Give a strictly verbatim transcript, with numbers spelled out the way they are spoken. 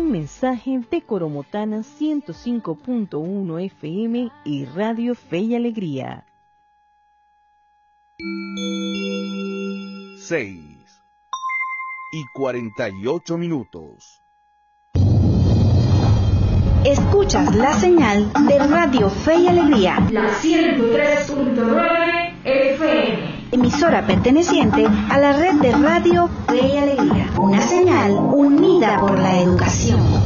Un mensaje de Coromotana ciento cinco punto uno F M y Radio Fe y Alegría. Seis y cuarenta y ocho minutos. Escuchas la señal de Radio Fe y Alegría, la ciento tres punto nueve F M, emisora perteneciente a la red de Radio Fe y Alegría, una señal unida por la educación.